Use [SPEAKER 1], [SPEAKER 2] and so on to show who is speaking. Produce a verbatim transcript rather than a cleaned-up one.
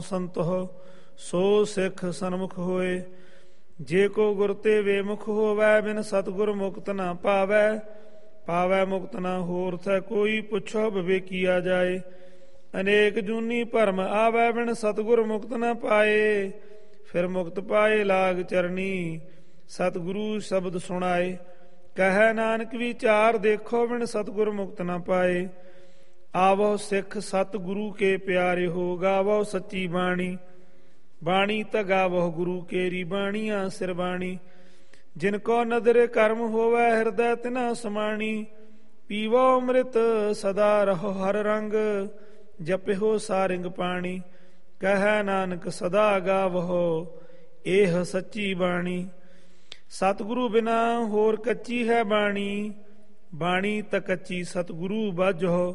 [SPEAKER 1] ਸੰਤੋ ਸੋ ਸਿੱਖ ਸਨਮੁਖ ਹੋਏ। ਜੇ ਕੋ ਗੁਰ ਤੇ ਵੇਮੁਖ ਹੋਵੈ ਬਿਨ ਸਤਿਗੁਰ ਮੁਕਤ ਨਾ ਪਾਵੈ। ਪਾਵੈ ਮੁਕਤ ਨਾ ਹੋਰ ਥੈ ਕੋਈ ਪੁੱਛੋ ਵਿਵੇਕੀਆ ਜਾਏ। ਅਨੇਕ ਜੂਨੀ ਭਰਮ ਆਵੈ ਬਿਨ ਸਤਿਗੁਰ ਮੁਕਤ ਨਾ ਪਾਏ। ਫਿਰ ਮੁਕਤ ਪਾਏ ਲਾਗ ਚਰਨੀ ਸਤਿਗੁਰੂ ਸ਼ਬਦ ਸੁਣਾਏ। ਕਹਿ ਨਾਨਕ ਵਿਚਾਰ ਦੇਖੋ ਬਿਨ ਸਤਿਗੁਰ ਮੁਕਤ ਨਾ ਪਾਏ। ਆਵੋ ਸਿੱਖ ਸਤਿਗੁਰੂ ਕੇ ਪਿਆਰੇ ਹੋ ਗਾਵੋ ਸੱਚੀ ਬਾਣੀ। ਬਾਣੀ ਤਾਂ ਗਾਵੋ ਗੁਰੂ ਕੇਰੀ ਬਾਣੀਆਂ ਸਿਰ ਬਾਣੀ। ਜਿਨ ਕੋ ਨਦਰ ਕਰਮ ਹੋਵੈ ਹਿਰਦੈ ਤਿਨਾ ਸਮਾਣੀ। ਪੀਵੋ ਅੰਮ੍ਰਿਤ ਸਦਾ ਰਹੋ ਹਰ ਰੰਗ ਜਪਿਓ ਸਾਰਿੰਗ ਪਾਣੀ। ਕਹਿ ਨਾਨਕ ਸਦਾ ਗਾਵੋ ਇਹ ਸੱਚੀ ਬਾਣੀ। ਸਤਿਗੁਰੂ ਬਿਨਾ ਹੋਰ ਕੱਚੀ ਹੈ ਬਾਣੀ। ਬਾਣੀ ਤਾਂ ਕੱਚੀ ਸਤਿਗੁਰੂ ਬਾਝੋ।